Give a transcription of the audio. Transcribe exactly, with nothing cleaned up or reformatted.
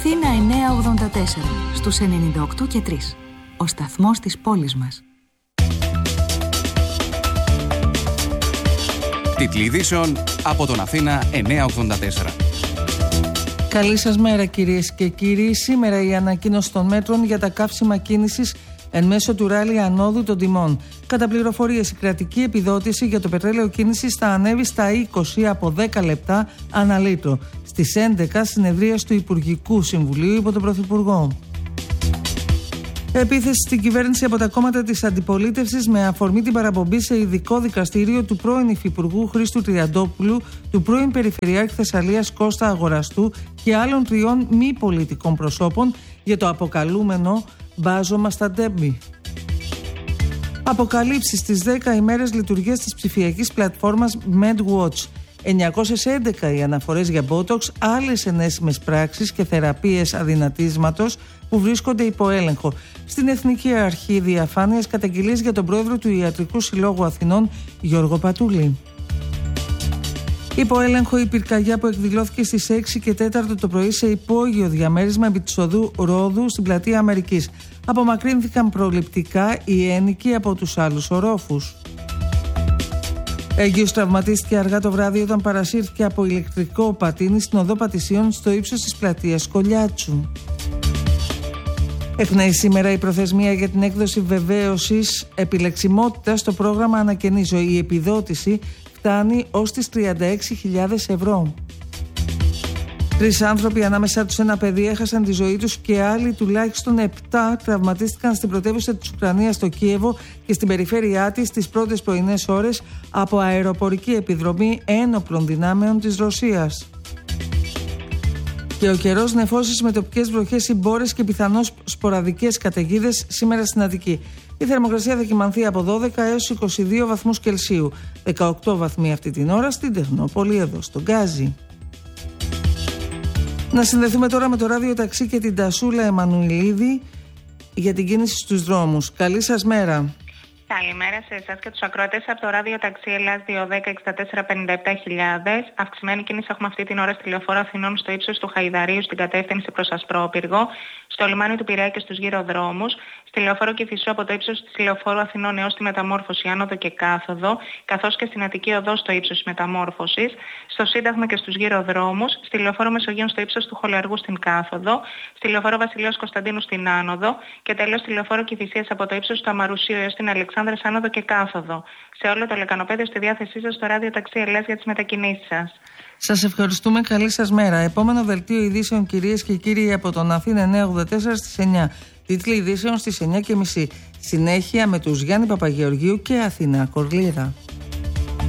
Αθήνα εννιακόσια ογδόντα τέσσερα, στους ενενήντα οκτώ και τρία. Ο σταθμός της πόλης μας. Τίτλοι ειδήσεων από τον Αθήνα εννιακόσια ογδόντα τέσσερα. Καλή σας μέρα κυρίες και κύριοι. Σήμερα η ανακοίνωση των μέτρων για τα καύσιμα κίνησης εν μέσω του ράλι ανόδου των τιμών. Κατά πληροφορίες, η κρατική επιδότηση για το πετρέλαιο κίνησης θα ανέβει στα είκοσι από δέκα λεπτά ανά λίτρο. Στις έντεκα συνεδρίαση του Υπουργικού Συμβουλίου υπό τον Πρωθυπουργό. Επίθεση στην κυβέρνηση από τα κόμματα της αντιπολίτευσης με αφορμή την παραπομπή σε ειδικό δικαστήριο του πρώην Υφυπουργού Χρήστου Τριαντόπουλου, του πρώην Περιφερειάρχη Θεσσαλίας Κώστα Αγοραστού και άλλων τριών μη πολιτικών προσώπων για το αποκαλούμενο μπάζωμα στα ντέμπι. Αποκαλύψεις στις δέκα ημέρες λειτουργίας της ψηφιακής πλατφόρμας MedWatch. εννιακόσιες έντεκα οι αναφορές για Botox, άλλες ενέσιμες πράξεις και θεραπείες αδυνατίσματος που βρίσκονται υπό έλεγχο. Στην Εθνική Αρχή Διαφάνειας καταγγελίες για τον πρόεδρο του Ιατρικού Συλλόγου Αθηνών, Γιώργο Πατούλη. Υπό έλεγχο η πυρκαγιά που εκδηλώθηκε στις έξι και τέσσερα το πρωί σε υπόγειο διαμέρισμα επί της οδού Ρόδου στην πλατεία Αμερικής. Απομακρύνθηκαν προληπτικά οι ένοικοι από τους άλλους ορόφους. Έγκυος τραυματίστηκε αργά το βράδυ όταν παρασύρθηκε από ηλεκτρικό πατίνι στην οδό Πατησίων στο ύψος της πλατείας Κολιάτσου. Εκπνέει σήμερα η προθεσμία για την έκδοση βεβαίωσης επιλεξιμότητας στο πρόγραμμα Ανακαινίζω. Η επιδότηση φτάνει ως τις τριάντα έξι χιλιάδες ευρώ. Τρεις άνθρωποι, ανάμεσά τους ένα παιδί, έχασαν τη ζωή τους και άλλοι τουλάχιστον επτά τραυματίστηκαν στην πρωτεύουσα της Ουκρανίας, στο Κίεβο και στην περιφέρειά της τις πρώτες πρωινές ώρες από αεροπορική επιδρομή ένοπλων δυνάμεων της Ρωσίας. Και ο καιρός νεφώσεις με τοπικές βροχές, συμπόρες και πιθανώς σποραδικές καταιγίδες σήμερα στην Αττική. Η θερμοκρασία θα κυμανθεί από δώδεκα έως είκοσι δύο βαθμούς Κελσίου. δεκαοκτώ βαθμοί αυτή την ώρα στην Τεχνόπολη, εδώ στον Γκάζι. Να συνδεθούμε τώρα με το ράδιο ταξί και την Τασούλα Εμμανουηλίδη για την κίνηση στους δρόμους. Καλή σας μέρα. Καλημέρα σε εσάς και τους ακροατές από το ράδιο ταξί Ελλάς δύο ένα μηδέν έξι τέσσερα πέντε επτά χιλιάδες. Αυξημένη κίνηση έχουμε αυτή την ώρα στη λεωφόρο Αθηνών στο ύψος του Χαϊδαρίου στην κατεύθυνση προς Ασπρόπυργο, στο λιμάνι του Πειραιά και στους γυροδρόμους, στη λεωφόρο Κηφισού από το ύψος της λεωφόρου Αθηνών έως τη μεταμόρφωση άνοδο και κάθοδο, καθώς και στην Αττική οδό στο ύψος της μεταμόρφωσης, στο Σύνταγμα και στους γυροδρόμους, στη λεωφόρο Μεσογείων στο ύψος του Χολαργού στην κάθοδο, στη λεωφόρο Βασιλέως Κωνσταντίνου στην άνοδο και τέλος στη λεωφόρο Κηφισίας από το ύψος του Αμαρουσίου έως την Αλεξάνδρας άνοδο και κάθοδο. Σε όλο το λεκανοπέδιο στη διάθεσή σας στο ράδιο ταξί Ελλάς για τις μετακινήσεις σας. Σας ευχαριστούμε, καλή σας μέρα. Επόμενο δελτίο ειδήσεων κυρίες και κύριοι από τον Αθήνα εννιακόσια ογδόντα τέσσερα στις εννιά. Τίτλοι ειδήσεων στις εννιά και μισή. Συνέχεια με τους Γιάννη Παπαγεωργίου και Αθηνά Κορλίδα.